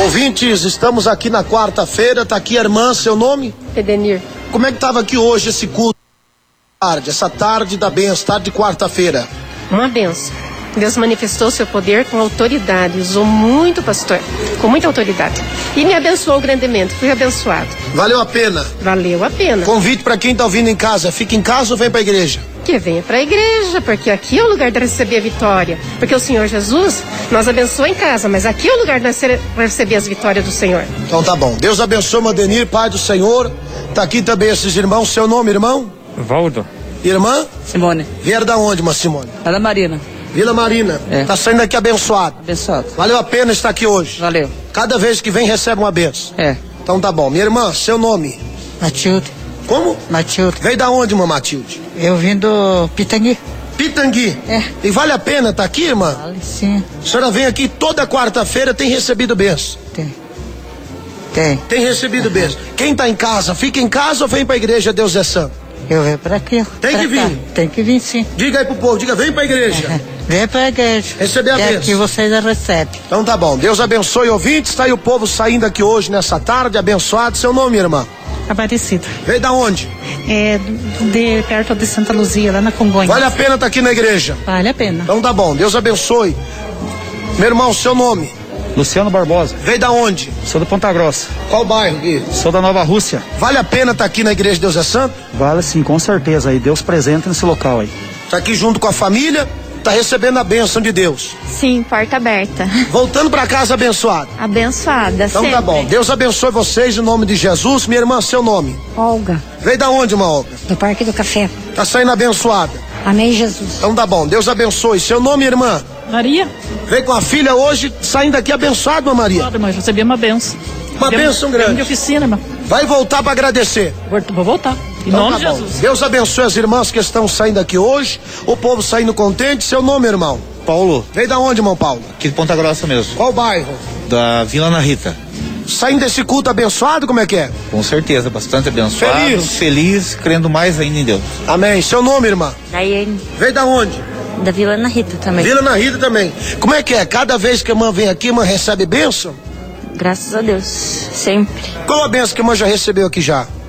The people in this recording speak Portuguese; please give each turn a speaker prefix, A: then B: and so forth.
A: Ouvintes, estamos aqui na quarta-feira, tá aqui a irmã, seu nome?
B: Edenir.
A: Como é que estava aqui hoje esse culto? Essa tarde da bênção, tarde de quarta-feira.
B: Uma benção. Deus manifestou seu poder com autoridade, usou muito, pastor, com muita autoridade. E me abençoou grandemente, fui abençoado.
A: Valeu a pena?
B: Valeu a pena.
A: Convite para quem tá ouvindo em casa, fica em casa ou vem para a igreja?
B: Que venha para a igreja, porque aqui é o lugar de receber a vitória. Porque o Senhor Jesus nos abençoa em casa, mas aqui é o lugar de receber as vitórias do Senhor.
A: Então tá bom. Deus abençoe, Adenir, Pai do Senhor. Tá aqui também esses irmãos. Seu nome, irmão?
C: Valdo.
A: Irmã?
D: Simone.
A: Vieram da onde, uma Simone?
D: Vila Marina.
A: Vila Marina.
D: É.
A: Tá saindo aqui abençoado.
D: Abençoado.
A: Valeu a pena estar aqui hoje.
D: Valeu.
A: Cada vez que vem recebe uma benção.
D: É.
A: Então tá bom. Minha irmã, seu nome?
E: Matilde.
A: Como?
E: Matilde.
A: Veio da onde, uma Matilde?
E: Eu vim do Pitangui.
A: Pitangui.
E: É.
A: E vale a pena estar aqui, irmã?
E: Vale sim.
A: A senhora vem aqui toda quarta-feira, tem recebido benção?
E: Tem.
A: Tem recebido benção. Quem tá em casa, fica em casa ou vem pra igreja, Deus é santo?
E: Eu venho pra aqui.
A: Tem que vir.
E: Tem que vir sim.
A: Diga aí pro povo, diga, vem pra igreja.
E: Vem pra igreja.
A: Receber a bênção.
E: Aqui vocês já recebem.
A: Então tá bom, Deus abençoe ouvintes, está aí o povo saindo aqui hoje nessa tarde, abençoado. Seu nome, irmã?
F: Aparecida.
A: Veio da onde?
F: De perto de Santa Luzia, lá na Congonhas.
A: Vale a pena estar aqui na igreja?
F: Vale a pena.
A: Então tá bom, Deus abençoe. Meu irmão, seu nome?
C: Luciano Barbosa.
A: Veio da onde?
C: Sou da Ponta Grossa.
A: Qual bairro, Gui?
C: Sou da Nova Rússia.
A: Vale a pena estar aqui na igreja Deus é Santo?
C: Vale sim, com certeza. Aí Deus presente nesse local aí.
A: Tá aqui junto com a família, tá recebendo a bênção de Deus.
G: Sim, porta aberta.
A: Voltando pra casa abençoado.
G: Abençoada,
A: Então
G: sempre.
A: tá bom, Deus abençoe vocês em nome de Jesus. Minha irmã, seu nome?
H: Olga,
A: Veio da onde, uma Olga?
H: do Parque do Café.
A: Tá saindo abençoada.
H: Amém, Jesus.
A: Então tá bom, Deus abençoe. Seu nome, irmã?
F: Maria?
A: Veio com a filha hoje, saindo daqui abençoado, uma Maria.
F: Claro, mas recebi uma benção.
A: Uma bênção grande.
F: De oficina, irmão.
A: Vai voltar para agradecer.
F: Vou voltar. Em
A: Então
F: nome
A: tá
F: de
A: bom.
F: Jesus.
A: Deus abençoe as irmãs que estão saindo aqui hoje. O povo saindo contente. Seu nome, irmão?
I: Paulo.
A: Veio da onde, irmão Paulo?
I: Aqui de Ponta Grossa mesmo.
A: Qual bairro?
I: Da Vila Ana Rita.
A: Saindo desse culto abençoado, como é que é?
I: Com certeza, bastante abençoado. Feliz, crendo mais ainda em Deus.
A: Amém. Seu nome, irmã?
G: Daiane.
A: Veio da onde?
G: Da Vila Ana Rita também.
A: Vila Ana Rita também. Como é que é? Cada vez que a irmã vem aqui, a irmã recebe bênção?
G: Graças a Deus. Sempre.
A: Qual a bênção que a irmã já recebeu aqui já?